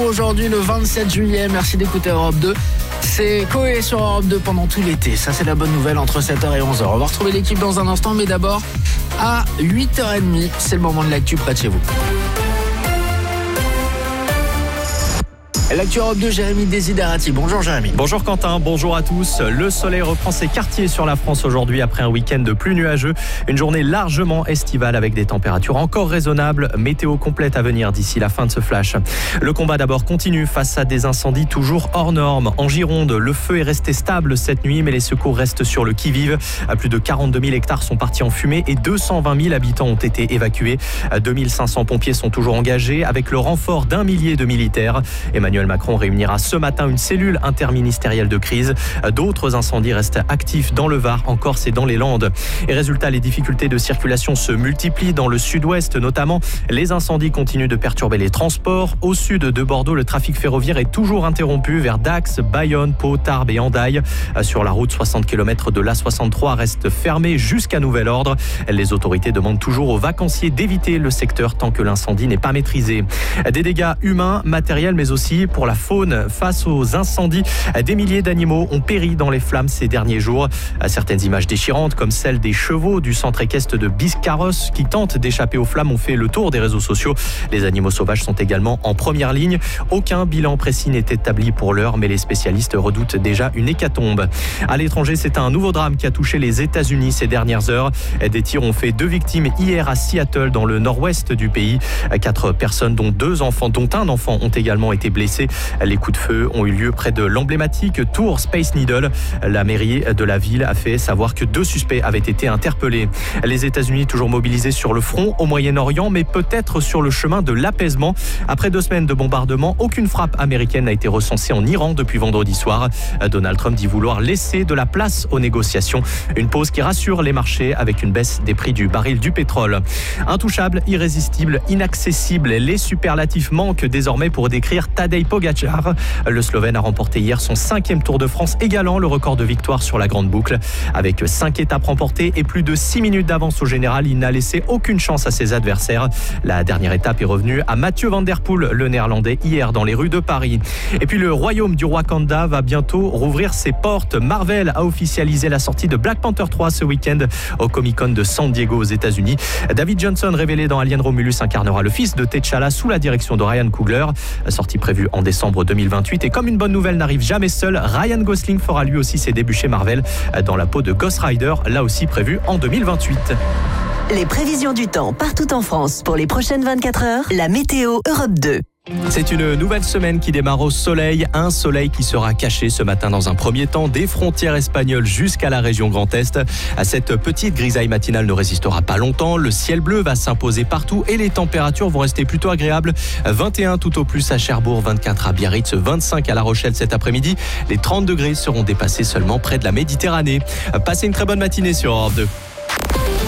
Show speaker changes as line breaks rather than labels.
aujourd'hui le 27 juillet. Merci d'écouter Europe 2. C'est Coé sur Europe 2 pendant tout l'été. Ça, c'est la bonne nouvelle entre 7h et 11h. On va retrouver l'équipe dans un instant, mais d'abord, à 8h30, c'est le moment de l'actu près de chez vous. L'actu Europe 2, Jérémy Desiderati. Bonjour Jérémy.
Bonjour Quentin, bonjour à tous. Le soleil reprend ses quartiers sur la France aujourd'hui après un week-end de plus nuageux. Une journée largement estivale avec des températures encore raisonnables. Météo complète à venir d'ici la fin de ce flash. Le combat d'abord continue face à des incendies toujours hors normes. En Gironde, le feu est resté stable cette nuit, mais les secours restent sur le qui-vive. Plus de 42 000 hectares sont partis en fumée et 220 000 habitants ont été évacués. 2500 pompiers sont toujours engagés avec le renfort d'1 millier de militaires. Emmanuel Macron réunira ce matin une cellule interministérielle de crise. D'autres incendies restent actifs dans le Var, en Corse et dans les Landes. Et résultat, les difficultés de circulation se multiplient dans le sud-ouest notamment. Les incendies continuent de perturber les transports. Au sud de Bordeaux, le trafic ferroviaire est toujours interrompu vers Dax, Bayonne, Pau, Tarbes et Hendaye. Sur la route, 60 km de l'A63 reste fermée jusqu'à nouvel ordre. Les autorités demandent toujours aux vacanciers d'éviter le secteur tant que l'incendie n'est pas maîtrisé. Des dégâts humains, matériels, mais aussi pour la faune. Face aux incendies, des milliers d'animaux ont péri dans les flammes ces derniers jours. Certaines images déchirantes, comme celle des chevaux du centre équestre de Biscarrosse qui tentent d'échapper aux flammes, ont fait le tour des réseaux sociaux. Les animaux sauvages sont également en première ligne. Aucun bilan précis n'est établi pour l'heure, mais les spécialistes redoutent déjà une hécatombe. À l'étranger, c'est un nouveau drame qui a touché les États-Unis ces dernières heures. Des tirs ont fait 2 victimes hier à Seattle, dans le nord-ouest du pays. 4 personnes, dont un enfant, ont également été blessées. Les coups de feu ont eu lieu près de l'emblématique tour Space Needle. La mairie de la ville a fait savoir que 2 suspects avaient été interpellés. Les États-Unis toujours mobilisés sur le front au Moyen-Orient, mais peut-être sur le chemin de l'apaisement. Après 2 semaines de bombardements, aucune frappe américaine n'a été recensée en Iran depuis vendredi soir. Donald Trump dit vouloir laisser de la place aux négociations. Une pause qui rassure les marchés avec une baisse des prix du baril du pétrole. Intouchable, irrésistible, inaccessible, les superlatifs manquent désormais pour décrire Tadej Pogačar. Le Slovène a remporté hier son 5e Tour de France, égalant le record de victoire sur la grande boucle. Avec 5 étapes remportées et plus de 6 minutes d'avance au général, il n'a laissé aucune chance à ses adversaires. La dernière étape est revenue à Mathieu Van Der Poel, le néerlandais, hier dans les rues de Paris. Et puis le royaume du Wakanda va bientôt rouvrir ses portes. Marvel a officialisé la sortie de Black Panther 3 ce week-end au Comic-Con de San Diego aux États-Unis. David Johnson, révélé dans Alien Romulus, incarnera le fils de T'Challa sous la direction de Ryan Coogler. Sortie prévue en décembre 2028. Et comme une bonne nouvelle n'arrive jamais seule, Ryan Gosling fera lui aussi ses débuts chez Marvel dans la peau de Ghost Rider, là aussi prévu en 2028.
Les prévisions du temps partout en France pour les prochaines 24 heures. La météo Europe 2.
C'est une nouvelle semaine qui démarre au soleil. Un soleil qui sera caché ce matin dans un premier temps des frontières espagnoles jusqu'à la région Grand Est. Cette petite grisaille matinale ne résistera pas longtemps. Le ciel bleu va s'imposer partout et les températures vont rester plutôt agréables. 21 tout au plus à Cherbourg, 24 à Biarritz, 25 à La Rochelle cet après-midi. Les 30 degrés seront dépassés seulement près de la Méditerranée. Passez une très bonne matinée sur Europe 2.